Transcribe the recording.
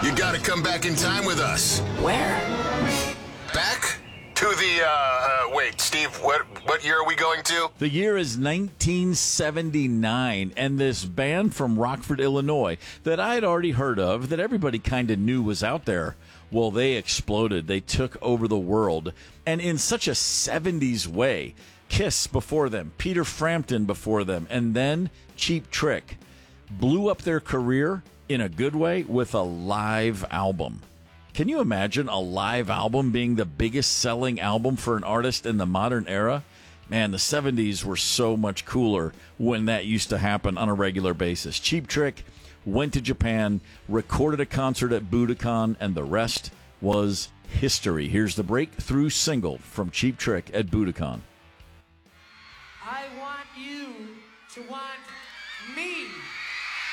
You gotta come back in time with us. Where? Back to the, wait, Steve, what year are we going to? The year is 1979, and this band from Rockford, Illinois, that I had already heard of, that everybody kind of knew was out there, well, they exploded. They took over the world, and in such a 70s way. Kiss before them, Peter Frampton before them, and then Cheap Trick blew up their career in a good way with a live album. Can you imagine a live album being the biggest selling album for an artist in the modern era? Man, the 70s were so much cooler when that used to happen on a regular basis. Cheap Trick went to Japan, recorded a concert at Budokan, and the rest was history. Here's the breakthrough single from Cheap Trick at Budokan. I want you to want